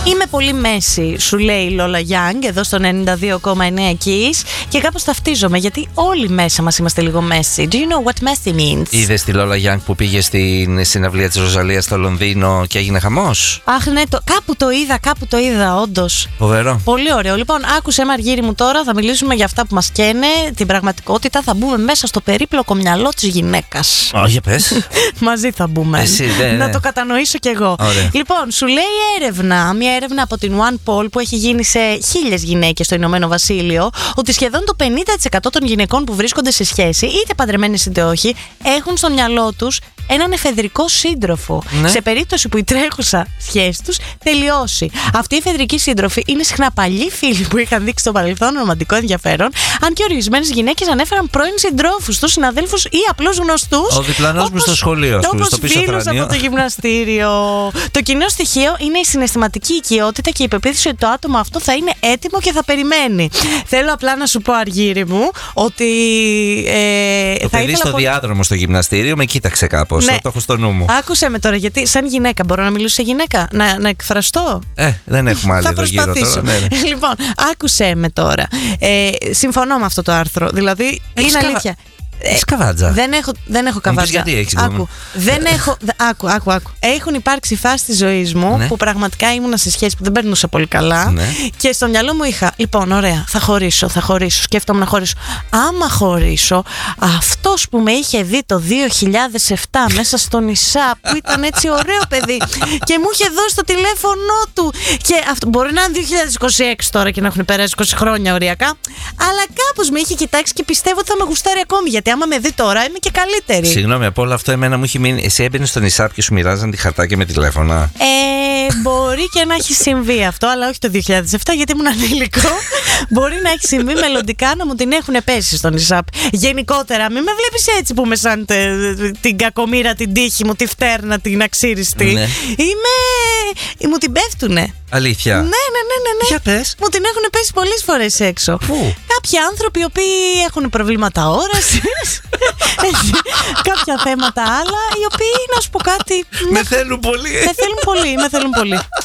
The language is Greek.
Είμαι πολύ μέση, σου λέει η Λόλα Young εδώ στο 92,9 Kiss, και κάπως ταυτίζομαι γιατί όλοι μέσα μας είμαστε λίγο μέση. Do you know what messy means? Είδες τη Λόλα Young που πήγε στην συναυλία της Ροζαλίας στο Λονδίνο και έγινε χαμός? Αχ, ναι, κάπου το είδα, όντως. Φοβερό. Πολύ ωραίο. Λοιπόν, άκουσε με, Αργύρι μου, τώρα θα μιλήσουμε για αυτά που μας καίνε, την πραγματικότητα. Θα μπούμε μέσα στο περίπλοκο μυαλό της γυναίκας. Όχι, πες. Μαζί θα μπούμε. Εσύ, Να το κατανοήσω κι εγώ. Ωραία. Λοιπόν, σου λέει μια έρευνα από την OnePoll που έχει γίνει σε 1.000 γυναίκες στο Ηνωμένο Βασίλειο, ότι σχεδόν το 50% των γυναικών που βρίσκονται σε σχέση, είτε παντρεμένες είτε όχι, έχουν στο μυαλό τους έναν εφεδρικό σύντροφο. Ναι. Σε περίπτωση που η τρέχουσα σχέση τους τελειώσει. Αυτοί οι εφεδρικοί σύντροφοι είναι συχνά παλιοί φίλοι που είχαν δείξει στο παρελθόν ρομαντικό ενδιαφέρον, αν και ορισμένες γυναίκες ανέφεραν πρώην συντρόφους τους, συναδέλφους ή απλώς γνωστούς. Ο διπλανός μου στο σχολείο, στο πίσω φίλους θρανείο. από το γυμναστήριο. Το κοινό στοιχείο είναι η συναισθηματική οικειότητα και η πεποίθηση ότι το άτομο αυτό θα είναι έτοιμο και θα περιμένει. Θέλω απλά να σου πω, Αργύρι μου, ότι. Το παιδί στο διάδρομο στο γυμναστήριο με κοίταξε κάπως. Ναι. Το έχω στο νου μου. Άκουσε με τώρα, γιατί σαν γυναίκα μπορώ να μιλήσω σε γυναίκα, να εκφραστώ. Δεν έχουμε άλλη εδώ γύρω τώρα. Ναι. Λοιπόν, άκουσε με τώρα. Συμφωνώ με αυτό το άρθρο. Δηλαδή, είναι αλήθεια. Έχεις καβάτζα? Δεν έχω καβάτζα. Γιατί έχεις? Άκου. Έχουν υπάρξει φάσεις της ζωής μου, ναι, που πραγματικά ήμουνα σε σχέση που δεν περνούσε πολύ καλά, ναι, και στο μυαλό μου είχα, λοιπόν, ωραία, θα χωρίσω. Σκέφτομαι να χωρίσω. Άμα χωρίσω, αυτός που με είχε δει το 2007 μέσα στο νησά, που ήταν έτσι ωραίο παιδί και μου είχε δώσει το τηλέφωνό του, και αυτό μπορεί να είναι 2026 τώρα και να έχουν περάσει 20 χρόνια οριακά, αλλά κάπως με είχε κοιτάξει και πιστεύω ότι θα με γουστάρει ακόμη, γιατί άμα με δει τώρα είμαι και καλύτερη. Συγγνώμη, από όλο αυτό εμένα μου έχει μείνει. Εσύ έμπαινες στον Ισάπ και σου μοιράζαν τη χαρτάκια με τηλέφωνα? Μπορεί και να έχει συμβεί αυτό, αλλά όχι το 2007, γιατί ήμουν ανήλικο. Μπορεί να έχει συμβεί μελλοντικά να μου την έχουν πέσει στον Ισάπ. Γενικότερα, μην με βλέπεις έτσι που με σαν την κακομοίρα, την τύχη μου, τη φτέρνα, την αξίριστη. Ναι. Μου την πέφτουνε. Αλήθεια? Ναι. Για πες. Μου την έχουν πέσει πολλές φορές έξω. Πού? Κάποιοι άνθρωποι οι οποίοι έχουν προβλήματα όρασης, κάποια θέματα άλλα, οι οποίοι, να σου πω κάτι, με θέλουν πολύ. Με θέλουν πολύ.